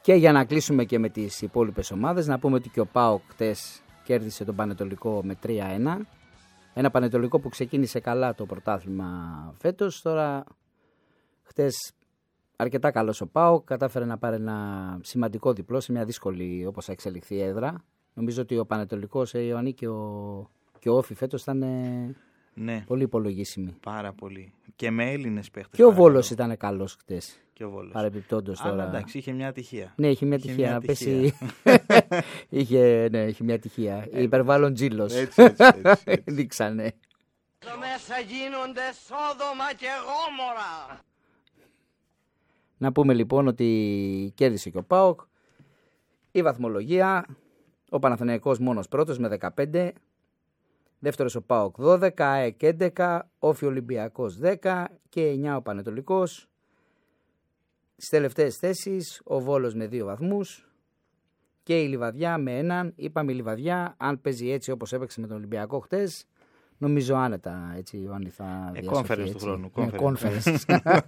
Και για να κλείσουμε και με τις υπόλοιπες ομάδες, να πούμε ότι και ο ΠΑΟΚ χτες κέρδισε τον Πανετολικό με 3-1. Ένα Πανετολικό που ξεκίνησε καλά το πρωτάθλημα φέτος. Τώρα χτες αρκετά καλός ο ΠΑΟΚ, κατάφερε να πάρει ένα σημαντικό διπλό σε μια δύσκολη, όπως θα εξελιχθεί, έδρα. Νομίζω ότι ο Πανετολικός, η Ιωαννή και ο Όφη φέτος ήταν πολύ υπολογίσιμοι. Πάρα πολύ. Και με Έλληνες παίχτες. Και ο Βόλος ήταν καλός χτες. Και ο Βόλος. Παρεπιπτόντως τώρα. Αλλά εντάξει, είχε μια ατυχία. Ναι, είχε μια ατυχία να πέσει. είχε μια ατυχία. Υπερβάλλον Τζίλος. Έτσι. Δείξανε. Εδώ μέσα γίνονται Σόδομα και Γόμορα. Να πούμε λοιπόν ότι κέρδισε και ο ΠΑΟΚ. Η βαθμολογία, ο Παναθηναϊκός μόνος πρώτος με 15. Δεύτερος ο ΠΑΟΚ 12, ΑΕΚ 11, Όφη Ολυμπιακός 10 και 9 ο Πανετολικός. Στις τελευταίες θέσεις ο Βόλος με 2 βαθμούς και η Λιβαδιά με 1. Είπαμε η Λιβαδιά, αν παίζει έτσι όπως έπαιξε με τον Ολυμπιακό χτες, νομίζω άνετα έτσι Ιωάννη θα διασωθεί. Conference του χρόνου. Conference.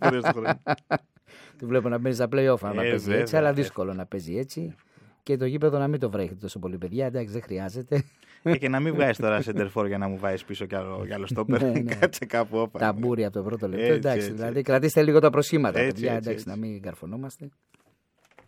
Του βλέπω να παίζει στα play-off να παίζει έτσι, αλλά δύσκολο να παίζει έτσι. Και το γήπεδο να μην το βρέχετε τόσο πολύ, παιδιά. Εντάξει, δεν χρειάζεται. Και να μην βγάζει τώρα σεντερφόρ για να μου βάζει πίσω κι άλλο στόπερ. Κάτσε κάπου όπα. Τα μπούρια από το πρώτο λεπτό. Εντάξει, δηλαδή κρατήστε λίγο τα προσχήματα, παιδιά. Έτσι. Εντάξει, να μην καρφωνόμαστε.